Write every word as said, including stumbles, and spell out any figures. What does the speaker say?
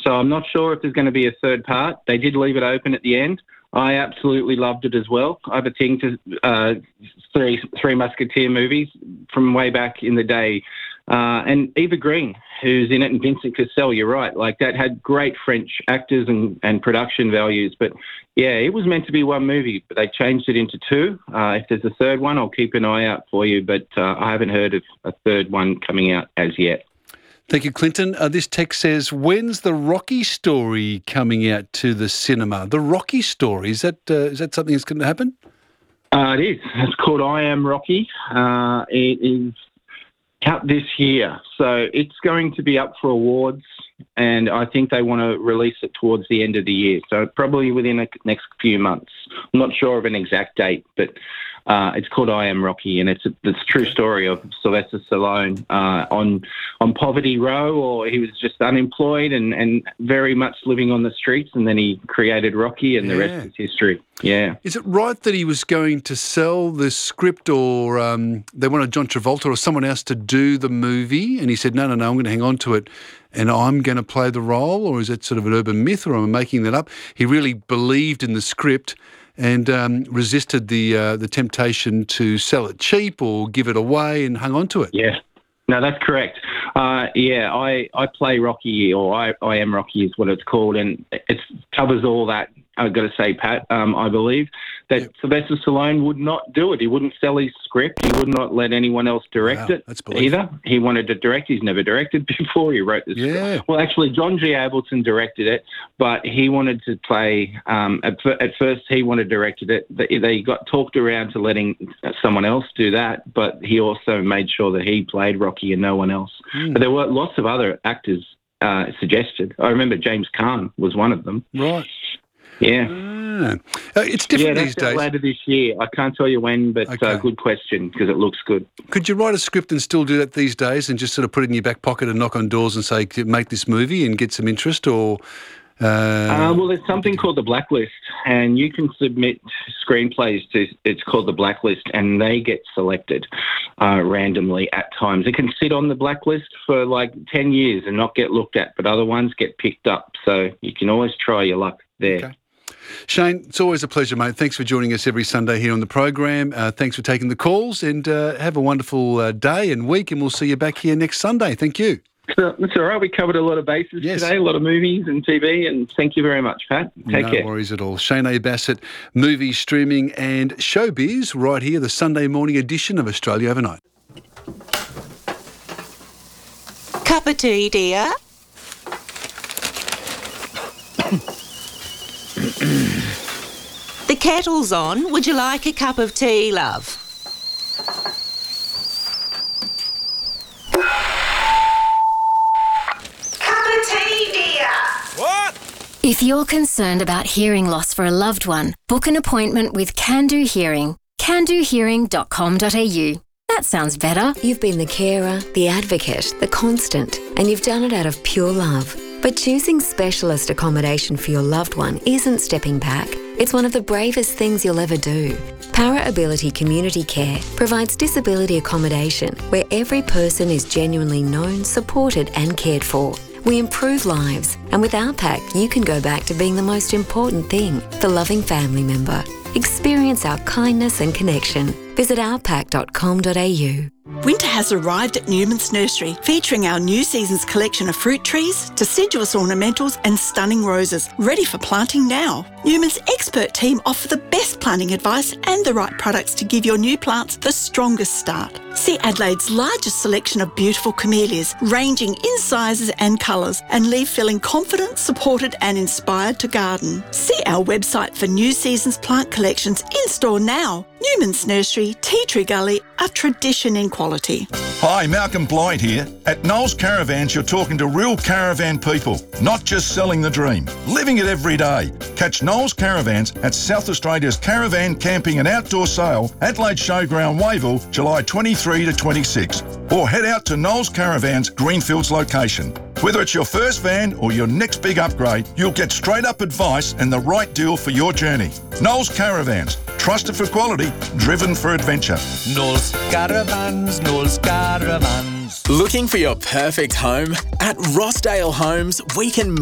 So I'm not sure if there's going to be a third part. They did leave it open at the end. I absolutely loved it as well. I have a thing to uh, three, three Musketeer movies from way back in the day. Uh, and Eva Green, who's in it, and Vincent Cassel, you're right. Like, that had great French actors and, and production values. But, yeah, it was meant to be one movie, but they changed it into two. Uh, if there's a third one, I'll keep an eye out for you. But uh, I haven't heard of a third one coming out as yet. Thank you, Clinton. Uh, this text says, when's the Rocky Story coming out to the cinema? The Rocky Story, is that uh, is that something that's going to happen? Uh, it is. It's called I Am Rocky. Uh, it is out this year. So it's going to be up for awards, and I think they want to release it towards the end of the year. So probably within the next few months. I'm not sure of an exact date, but Uh, it's called I Am Rocky, and it's a, it's a true story of Sylvester Stallone uh, on on Poverty Row, or he was just unemployed and, and very much living on the streets, and then he created Rocky, and yeah. the rest is history. Yeah. Is it right that he was going to sell the script, or um, they wanted John Travolta or someone else to do the movie, and he said, no, no, no, I'm going to hang on to it, and I'm going to play the role, or is it sort of an urban myth, or am I making that up? He really believed in the script and um, resisted the uh, the temptation to sell it cheap or give it away, and hung on to it. Yeah, no, that's correct. Uh, yeah, I, I play Rocky, or I, I Am Rocky is what it's called, and it covers all that. I've got to say, Pat, um, I believe that yep. Sylvester Stallone would not do it. He wouldn't sell his script. He would not let anyone else direct wow, it that's either. He wanted to direct. He's never directed before. He wrote the yeah. script. Well, actually, John G. Ableton directed it, but he wanted to play. Um, at, at first, he wanted directed it. They got talked around to letting someone else do that, but he also made sure that he played Rocky and no one else. Mm. But there were lots of other actors uh, suggested. I remember James Caan was one of them. Right. Yeah. Ah. Uh, it's different yeah, these days. Later this year. I can't tell you when, but okay. uh, good question, because it looks good. Could you write a script and still do that these days, and just sort of put it in your back pocket and knock on doors and say, make this movie and get some interest, or... Uh... Uh, well, there's something called the Blacklist, and you can submit screenplays to, it's called the Blacklist, and they get selected uh, randomly at times. It can sit on the Blacklist for like ten years and not get looked at, but other ones get picked up. So you can always try your luck there. Okay. Shane, it's always a pleasure, mate. Thanks for joining us every Sunday here on the program. Uh, thanks for taking the calls, and uh, have a wonderful uh, day and week, and we'll see you back here next Sunday. Thank you. So, that's all right. We covered a lot of bases yes. today, a lot of movies and T V, and thank you very much, Pat. Take no care. No worries at all. Shane A. Bassett, movie, streaming and showbiz, right here, the Sunday morning edition of Australia Overnight. Cup of tea, dear? The kettle's on. Would you like a cup of tea, love? Cup of tea, dear. What? If you're concerned about hearing loss for a loved one, book an appointment with Can Do Hearing. can do hearing dot com dot a u. That sounds better. You've been the carer, the advocate, the constant, and you've done it out of pure love. But choosing specialist accommodation for your loved one isn't stepping back. It's one of the bravest things you'll ever do. Para Ability Community Care provides disability accommodation where every person is genuinely known, supported and cared for. We improve lives, and with our pack, you can go back to being the most important thing, the loving family member. Experience our kindness and connection. Visit our pack dot com dot a u. Winter has arrived at Newman's Nursery, featuring our new season's collection of fruit trees, deciduous ornamentals and stunning roses, ready for planting now. Newman's expert team offer the best planting advice and the right products to give your new plants the strongest start. See Adelaide's largest selection of beautiful camellias, ranging in sizes and colours, and leave feeling confident, supported and inspired to garden. See our website for new season's plant collections in store now. Newman's Nursery, Tea Tree Gully, a tradition in quality. Hi, Malcolm Blight here. At Knowles Caravans, you're talking to real caravan people, not just selling the dream, living it every day. Catch Knowles Caravans at South Australia's Caravan Camping and Outdoor Sale, Adelaide Showground, Wayville, July twenty-third to twenty-sixth. Or head out to Knowles Caravans, Greenfields location. Whether it's your first van or your next big upgrade, you'll get straight up advice and the right deal for your journey. Knowles Caravans, trusted for quality, driven for adventure. Knowles Caravans, Knowles Caravans. Looking for your perfect home? At Rossdale Homes, we can